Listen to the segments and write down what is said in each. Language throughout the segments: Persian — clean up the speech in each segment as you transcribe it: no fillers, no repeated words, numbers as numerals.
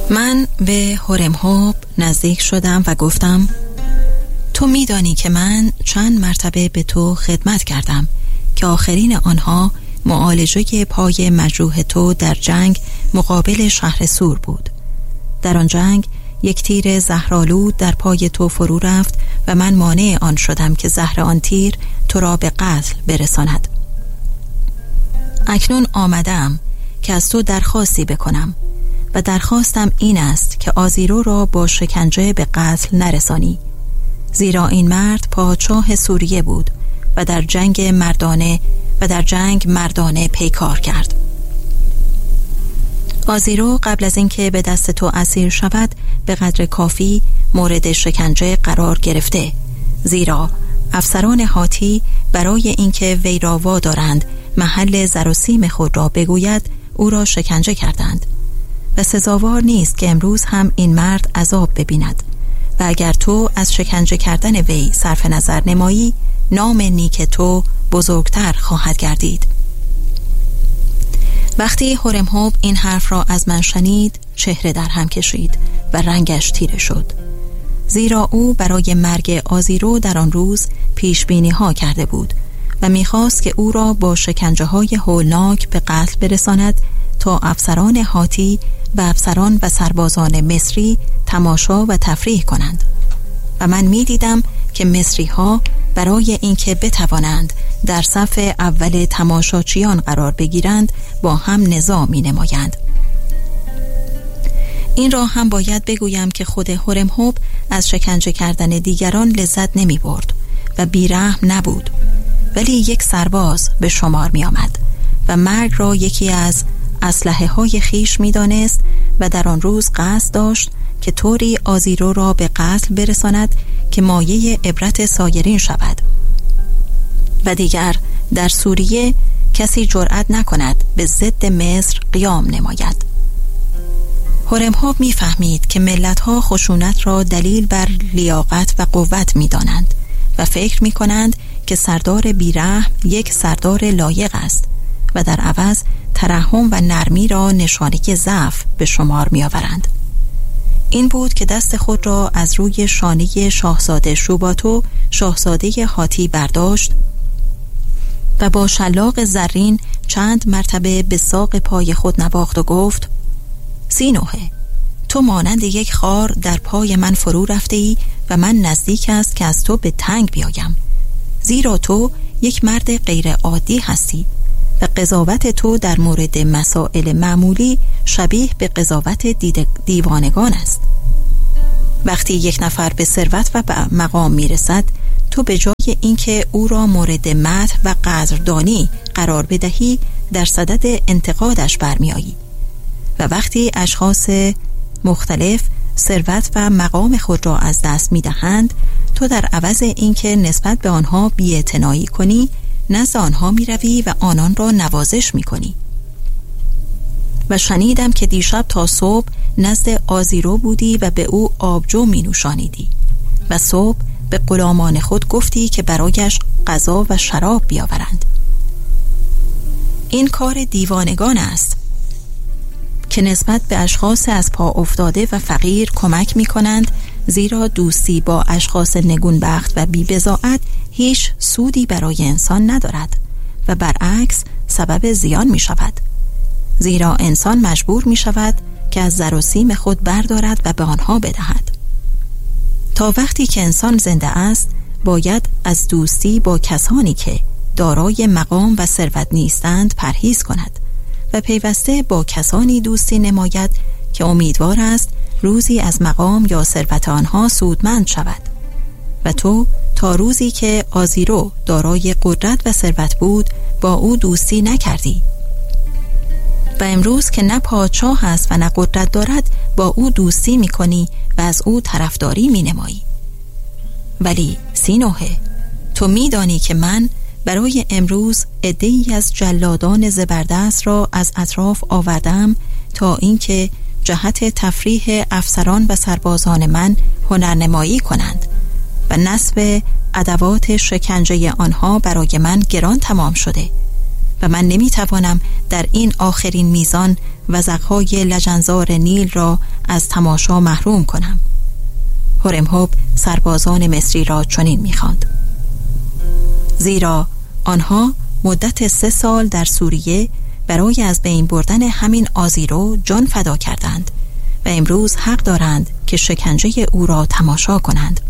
من به هورمهوب نزدیک شدم و گفتم تو میدانی که من چند مرتبه به تو خدمت کردم که آخرین آنها معالجه پای مجروح تو در جنگ مقابل شهر سور بود. در آن جنگ یک تیر زهرآلود در پای تو فرو رفت و من مانع آن شدم که زهر آن تیر تو را به قتل برساند. اکنون آمدم که از تو درخواستی بکنم و درخواستم این است که آزیرو را با شکنجه به قتل نرسانی، زیرا این مرد پادشاه سوریه بود و در جنگ مردانه پیکار کرد. آزیرو قبل از اینکه به دست تو اسیر شود به قدر کافی مورد شکنجه قرار گرفته، زیرا افسران هاتی برای اینکه وی را وادارند محل زر و سیم خود را بگوید او را شکنجه کردند و سزاوار نیست که امروز هم این مرد عذاب ببیند و اگر تو از شکنجه کردن وی صرف نظر نمایی نام نیک تو بزرگتر خواهد گردید. وقتی هورمهوب این حرف را از من شنید چهره در هم کشید و رنگش تیره شد، زیرا او برای مرگ آزیرو در آن روز پیش بینی ها کرده بود و میخواست که او را با شکنجه های هولناک به قتل برساند تا افسران هاتی و افسران و سربازان مصری تماشا و تفریح کنند. و من میدیدم که مصری ها برای اینکه بتوانند در صف اول تماشاچیان قرار بگیرند با هم نزاع می نمایند. این را هم باید بگویم که خود هورمهوب از شکنجه کردن دیگران لذت نمی برد و بیرحم نبود، ولی یک سرباز به شمار می آمد و مرگ را یکی از اسلحه های خیش می دانست و در آن روز قصد داشت که طوری آزیرو را به قتل برساند که مایه عبرت سایرین شود و دیگر در سوریه کسی جرأت نکند به ضد مصر قیام نماید. هورمهوب می‌فهمید که ملت‌ها خشونت را دلیل بر لیاقت و قوت می‌دانند و فکر می‌کنند که سردار بیرحم یک سردار لایق است و در عوض ترحم و نرمی را نشانه ضعف به شمار می‌آورند. این بود که دست خود را از روی شانه شاهزاده شوباتو شاهزاده هاتی برداشت و با شلاق زرین چند مرتبه به ساق پای خود نواخت و گفت سینوهه، تو مانند یک خار در پای من فرو رفته ای و من نزدیک است که از تو به تنگ بیایم، زیرا تو یک مرد غیر عادی هستی و قضاوت تو در مورد مسائل معمولی شبیه به قضاوت دیوانگان است. وقتی یک نفر به ثروت و به مقام میرسد، تو به جای اینکه او را مورد مدح و قدردانی قرار بدهی در صدد انتقادش برمیآیی و وقتی اشخاص مختلف ثروت و مقام خود را از دست میدهند، تو در عوض اینکه نسبت به آنها بی‌اعتنایی کنی نزد آنها میروی و آنان را نوازش میکنی. و شنیدم که دیشب تا صبح نزد آزیرو بودی و به او آبجو می نوشانیدی و صبح به غلامان خود گفتی که برایش غذا و شراب بیاورند. این کار دیوانگان است که نسبت به اشخاص از پا افتاده و فقیر کمک می کنند، زیرا دوستی با اشخاص نگونبخت و بی‌بضاعت هیچ سودی برای انسان ندارد و برعکس سبب زیان می شود، زیرا انسان مجبور می شود که از زر و سیم خود بردارد و به آنها بدهد. تا وقتی که انسان زنده است باید از دوستی با کسانی که دارای مقام و ثروت نیستند پرهیز کند و پیوسته با کسانی دوستی نماید که امیدوار است روزی از مقام یا ثروت آنها سودمند شود. و تو تا روزی که آزیرو دارای قدرت و ثروت بود با او دوستی نکردی و امروز که نه پادشاه است و نه قدرت دارد با او دوستی میکنی و از او طرفداری مینمایی. ولی سینوهه، تو میدانی که من برای امروز عده‌ای از جلادان زبردست را از اطراف آوردم تا اینکه جهت تفریح افسران و سربازان من هنرنمایی کنند و نصب ادوات شکنجه آنها برای من گران تمام شده و من نمیتوانم در این آخرین میزان وزغهای لجنزار نیل را از تماشا محروم کنم. هورمهوب سربازان مصری را چنین می‌خواند: زیرا آنها مدت 3 سال در سوریه برای از بین بردن همین آزیرو جان فدا کردند و امروز حق دارند که شکنجه او را تماشا کنند.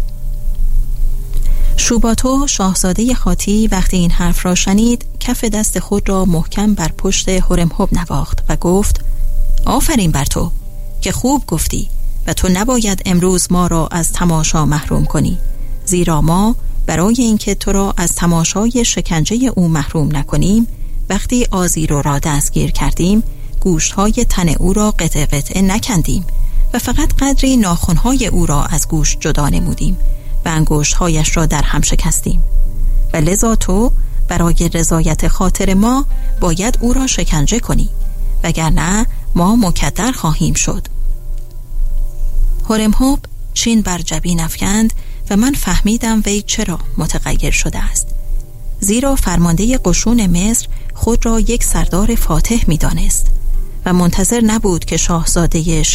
شوباتو شاهزاده خاتی وقتی این حرف را شنید کف دست خود را محکم بر پشت هورمهوب نواخت و گفت: آفرین بر تو که خوب گفتی و تو نباید امروز ما را از تماشا محروم کنی، زیرا ما برای اینکه تو را از تماشای شکنجه او محروم نکنیم وقتی آزیرو را دستگیر کردیم گوشت‌های تن او را قطعه قطعه نکندیم و فقط قدری ناخن‌های او را از گوشت جدا نمودیم و انگشت‌هایش را در هم شکستیم و لذا تو برای رضایت خاطر ما باید او را شکنجه کنی وگرنه ما مکدر خواهیم شد. هورمهوب چین بر جبین افکند و من فهمیدم وی چرا متغیر شده است، زیرا فرمانده قشون مصر خود را یک سردار فاتح می دانست و منتظر نبود که شاهزاده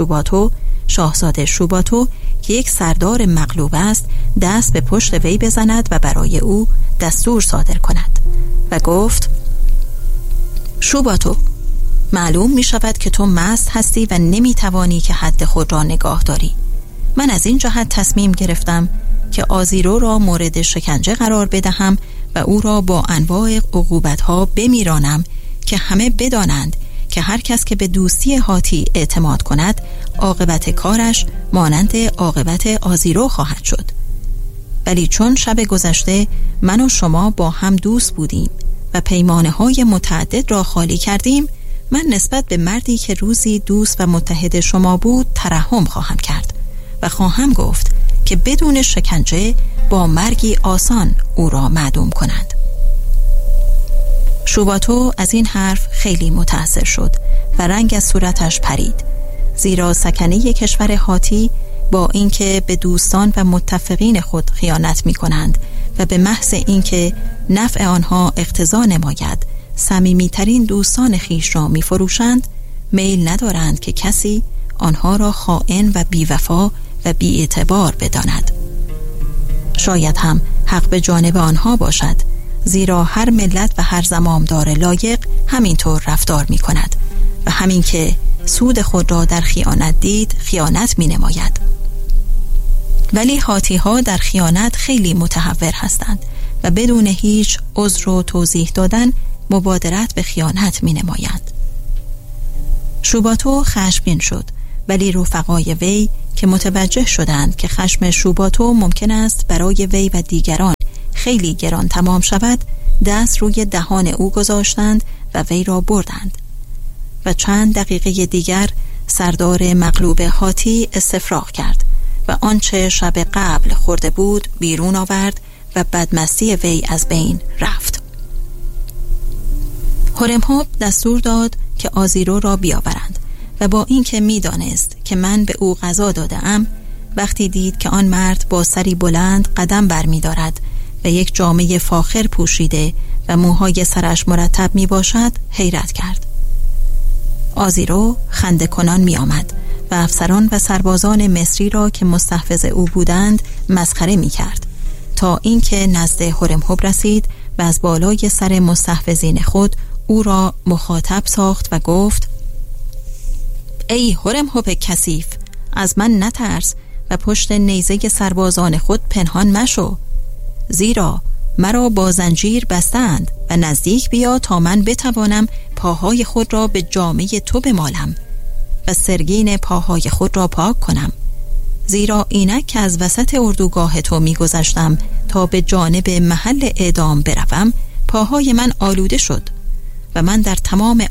شوباتو که یک سردار مغلوب است دست به پشت وی بزند و برای او دستور صادر کند و گفت: شوباتو، معلوم می شود که تو مست هستی و نمی توانی که حد خود را نگاه داری. من از این جهت تصمیم گرفتم که آزیرو را مورد شکنجه قرار بدهم و او را با انواع عقوبت‌ها بمیرانم که همه بدانند که هر کس که به دوستی هاتی اعتماد کند عاقبت کارش مانند عاقبت آزیرو خواهد شد. ولی چون شب گذشته من و شما با هم دوست بودیم و پیمانه‌های متعدد را خالی کردیم، من نسبت به مردی که روزی دوست و متحد شما بود ترحم خواهم کرد و خواهم گفت که بدون شکنجه با مرگی آسان او را معدوم کنند. شوباتو از این حرف خیلی متأثر شد و رنگ از صورتش پرید، زیرا سکنه کشور هاتی با اینکه به دوستان و متفقین خود خیانت می کنند و به محض اینکه نفع آنها اقتضا نماید صمیمی‌ترین دوستان خیش را می فروشند، میل ندارند که کسی آنها را خائن و بیوفا و بی‌اعتبار بداند. شاید هم حق به جانب آنها باشد، زیرا هر ملت و هر زمامدار لایق همینطور رفتار می کند و همین که سود خود را در خیانت دید خیانت می نماید. ولی هاتی ها در خیانت خیلی متهور هستند و بدون هیچ عذر و توضیح دادن مبادرت به خیانت می نمایند. شوباتو خشمگین شد، ولی رفقای وی که متوجه شدند که خشم شوباتو ممکن است برای وی و دیگران خیلی گران تمام شود، دست روی دهان او گذاشتند و وی را بردند و چند دقیقه دیگر سردار مغلوب هاتی استفراغ کرد و آنچه شب قبل خورده بود بیرون آورد و بدمستی وی از بین رفت. هورمهوب دستور داد که آزیرو را بیاورند و با اینکه می‌دانست که من به او غذا داده‌ام، وقتی دید که آن مرد با سری بلند قدم برمی‌دارد و یک جامه فاخر پوشیده و موهای سرش مرتب می باشد حیرت کرد. آزیرو خنده کنان می آمد و افسران و سربازان مصری را که مستحفظ او بودند مسخره می کرد تا اینکه نزد هورمهوب رسید و از بالای سر مستحفظین خود او را مخاطب ساخت و گفت: ای هورمهوب کثیف، از من نترس و پشت نیزه سربازان خود پنهان مشو، زیرا مرا با زنجیر بستند و نزدیک بیا تا من بتوانم پاهای خود را به جامه تو بمالم و سرگین پاهای خود را پاک کنم، زیرا اینک که از وسط اردوگاه تو میگذشتم تا به جانب محل اعدام بروم پاهای من آلوده شد و من در تمام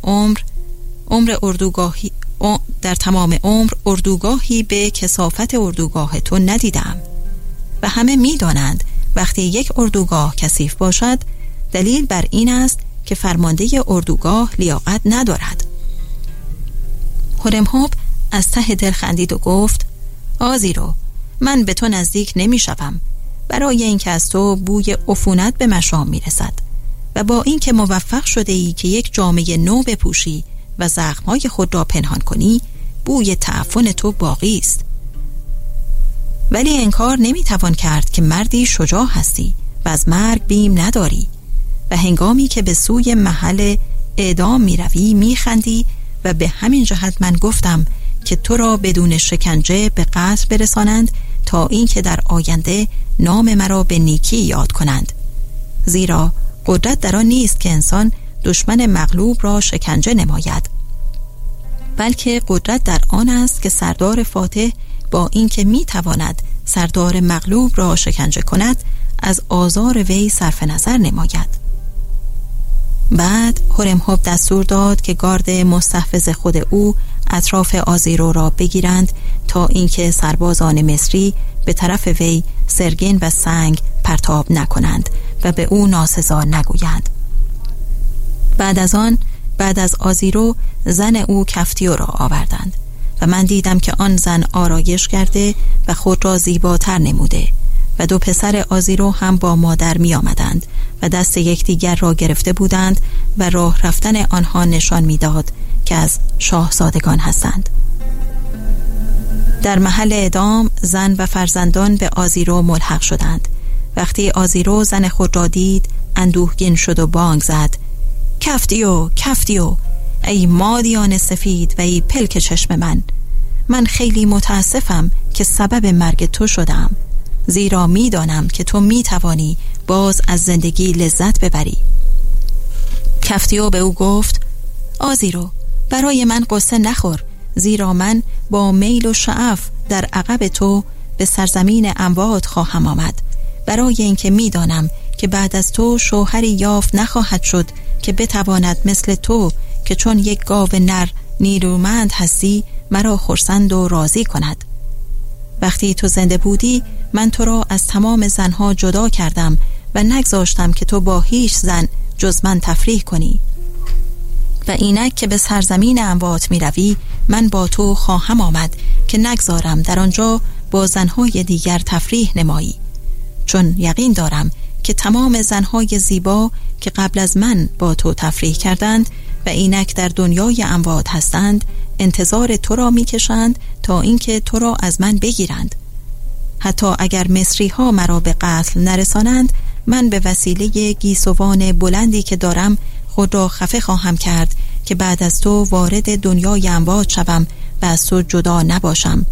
عمر اردوگاهی به کثافت اردوگاه تو ندیدم و همه میدانند وقتی یک اردوگاه کثیف باشد دلیل بر این است که فرمانده اردوگاه لیاقت ندارد. هورمهوب از ته دل خندید و گفت: آزیرو، من به تو نزدیک نمی شوم برای اینکه از تو بوی عفونت به مشام می رسد و با اینکه موفق شده ای که یک جامه نو بپوشی و زخمهای خود را پنهان کنی، بوی تعفن تو باقی است. ولی انکار نمیتوان کرد که مردی شجاع هستی و از مرگ بیم نداری و هنگامی که به سوی محل اعدام میروی میخندی و به همین جهت من گفتم که تو را بدون شکنجه به قتل برسانند تا اینکه در آینده نام مرا به نیکی یاد کنند. زیرا قدرت در آن نیست که انسان دشمن مغلوب را شکنجه نماید، بلکه قدرت در آن است که سردار فاتح با اینکه میتواند سردار مغلوب را شکنجه کند، از آزار وی صرف نظر نماید. بعد هورمهوب دستور داد که گارد مستحفظ خود او اطراف آزیرو را بگیرند تا اینکه سربازان مصری به طرف وی سرگین و سنگ پرتاب نکنند و به او ناسزا نگویند. بعد از آزیرو زن او کفتیو را آوردند و من دیدم که آن زن آرایش کرده و خود را زیباتر نموده و دو پسر آزیرو هم با مادر می آمدند و دست یکدیگر را گرفته بودند و راه رفتن آنها نشان می داد که از شاهزادگان هستند. در محل اعدام زن و فرزندان به آزیرو ملحق شدند. وقتی آزیرو زن خود را دید اندوهگین شد و بانگ زد: کفتیو، کفتیو، ای مادیان سفید و ای پلک چشم من خیلی متاسفم که سبب مرگ تو شدم، زیرا میدانم که تو میتوانی باز از زندگی لذت ببری. کفتیو به او گفت: آزیرو، برای من قصه نخور، زیرا من با میل و شعف در عقب تو به سرزمین اموات خواهم آمد، برای اینکه میدانم که بعد از تو شوهری یافت نخواهد شد که بتواند مثل تو که چون یک گاو نر نیرومند هستی مرا خرسند و راضی کند. وقتی تو زنده بودی من تو را از تمام زنها جدا کردم و نگذاشتم که تو با هیچ زن جز من تفریح کنی و اینک که به سرزمین اموات می روی من با تو خواهم آمد که نگذارم در آنجا با زنهای دیگر تفریح نمایی، چون یقین دارم که تمام زنهای زیبا که قبل از من با تو تفریح کردند و اینک در دنیای اموات هستند انتظار تو را می کشند تا اینکه تو را از من بگیرند. حتی اگر مصری ها مرا به قتل نرسانند من به وسیله گیسوان بلندی که دارم خود را خفه خواهم کرد که بعد از تو وارد دنیای اموات شوم و از تو جدا نباشم،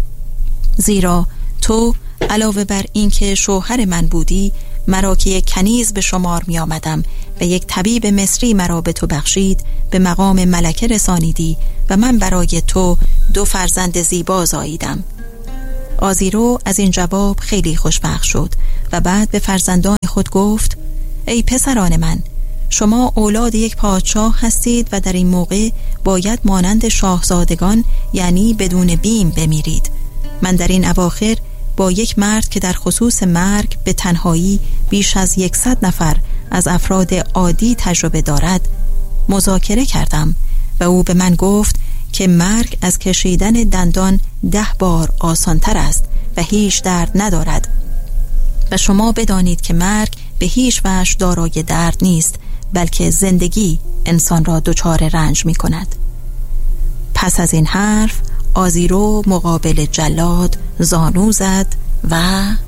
زیرا تو علاوه بر این که شوهر من بودی، مرا که یک کنیز به شمار می آمدم و یک طبیب مصری مرا به تو بخشید به مقام ملکه رسانیدی و من برای تو 2 فرزند زیبا زاییدم. آزیرو از این جواب خیلی خوشبخت شد و بعد به فرزندان خود گفت: ای پسران من، شما اولاد یک پادشاه هستید و در این موقع باید مانند شاهزادگان یعنی بدون بیم بمیرید. من در این اواخر با یک مرد که در خصوص مرگ به تنهایی بیش از 100 نفر از افراد عادی تجربه دارد مذاکره کردم و او به من گفت که مرگ از کشیدن دندان 10 بار آسانتر است و هیچ درد ندارد و شما بدانید که مرگ به هیچ وجه دارای درد نیست، بلکه زندگی انسان را دچار رنج می کند. پس از این حرف آزیرو مقابل جلاد زانو زد و